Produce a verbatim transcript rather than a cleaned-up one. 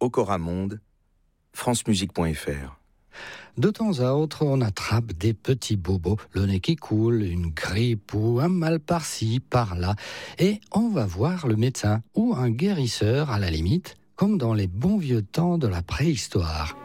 Ocoramonde, francemusique point f r. De temps à autre, on attrape des petits bobos, le nez qui coule, une grippe ou un mal par-ci, par-là. Et on va voir le médecin ou un guérisseur à la limite, comme dans les bons vieux temps de la préhistoire.